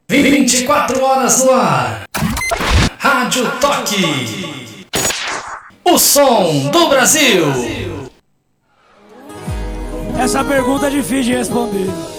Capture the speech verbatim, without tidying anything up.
vinte e quatro horas no ar. Rádio Toque. O som do Brasil. Essa pergunta é difícil de responder.